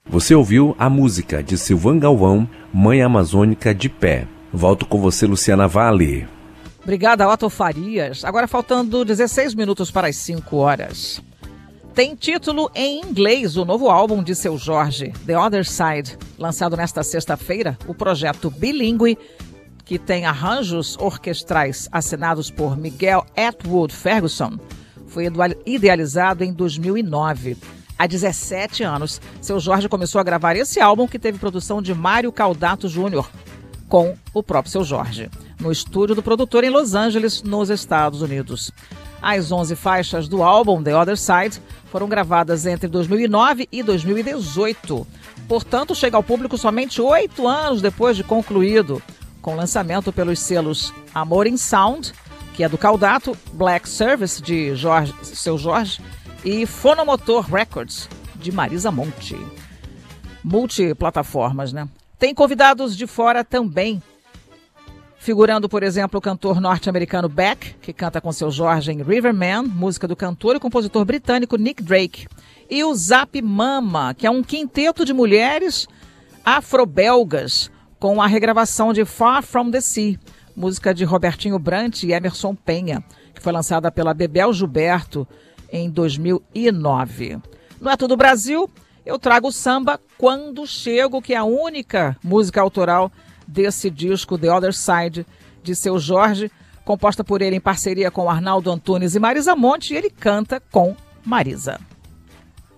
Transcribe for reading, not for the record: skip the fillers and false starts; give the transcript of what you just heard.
Você ouviu a música de Silvan Galvão, Mãe Amazônica de Pé. Volto com você, Luciana Vale. Obrigada, Otto Farias. Agora faltando 16 minutos para as 5 horas. Tem título em inglês o novo álbum de Seu Jorge, The Other Side, lançado nesta sexta-feira. O projeto bilíngue, que tem arranjos orquestrais assinados por Miguel Atwood Ferguson, foi idealizado em 2009. Há 17 anos, Seu Jorge começou a gravar esse álbum, que teve produção de Mário Caldato Jr., com o próprio Seu Jorge, no estúdio do produtor em Los Angeles, nos Estados Unidos. As 11 faixas do álbum The Other Side foram gravadas entre 2009 e 2018. Portanto, chega ao público somente 8 anos depois de concluído, com lançamento pelos selos Amor in Sound, que é do Caldato, Black Service, de Seu Jorge, e Fonomotor Records, de Marisa Monte. Multiplataformas, né? Tem convidados de fora também, figurando, por exemplo, o cantor norte-americano Beck, que canta com Seu Jorge em Riverman, música do cantor e compositor britânico Nick Drake. E o Zap Mama, que é um quinteto de mulheres afro-belgas, com a regravação de Far From The Sea, música de Robertinho Brant e Emerson Penha, que foi lançada pela Bebel Gilberto em 2009. No É Tudo Brasil, eu trago o samba Quando Chego, que é a única música autoral desse disco The Other Side, de Seu Jorge, composta por ele em parceria com Arnaldo Antunes e Marisa Monte, e ele canta com Marisa.